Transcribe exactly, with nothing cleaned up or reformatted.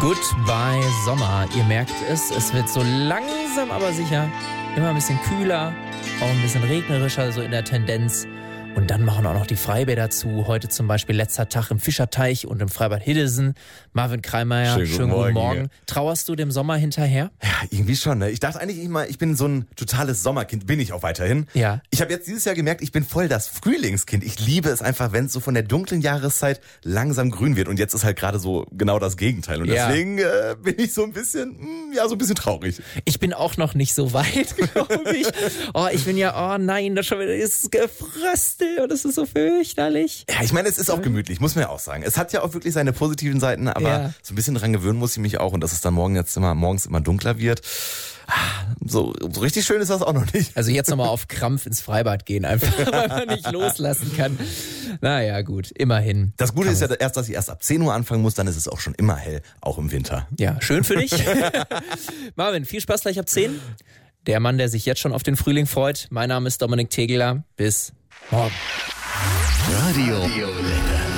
Goodbye Sommer. Ihr merkt es, es wird so langsam aber sicher immer ein bisschen kühler, auch ein bisschen regnerischer, so in der Tendenz. Und dann machen auch noch die Freibäder zu. Heute zum Beispiel letzter Tag im Fischerteich und im Freibad Hiddesen. Marvin Kreimeier, schönen, schönen guten Morgen. Morgen. Trauerst du dem Sommer hinterher? Ja, irgendwie schon. Ne? Ich dachte eigentlich immer, ich bin so ein totales Sommerkind. Bin ich auch weiterhin. Ja. Ich habe jetzt dieses Jahr gemerkt, ich bin voll das Frühlingskind. Ich liebe es einfach, wenn es so von der dunklen Jahreszeit langsam grün wird. Und jetzt ist halt gerade so genau das Gegenteil. Und ja. deswegen äh, bin ich so ein bisschen, mh, ja, so ein bisschen traurig. Ich bin auch noch nicht so weit, glaube ich. Oh, ich bin ja, oh nein, das schon wieder ist gefröstet. Und es ist so fürchterlich. Ja, ich meine, es ist auch gemütlich, muss man ja auch sagen. Es hat ja auch wirklich seine positiven Seiten, aber ja. so ein bisschen dran gewöhnen muss ich mich auch. Und dass es dann morgen jetzt immer, morgens immer dunkler wird. So, so richtig schön ist das auch noch nicht. Also jetzt nochmal auf Krampf ins Freibad gehen, einfach weil man nicht loslassen kann. Naja, gut, immerhin. Das Gute ist ja erst, dass ich erst ab zehn Uhr anfangen muss, dann ist es auch schon immer hell, auch im Winter. Ja, schön für dich. Marvin, viel Spaß gleich ab zehn. Der Mann, der sich jetzt schon auf den Frühling freut. Mein Name ist Dominik Tegeler. Bis morgen. Radio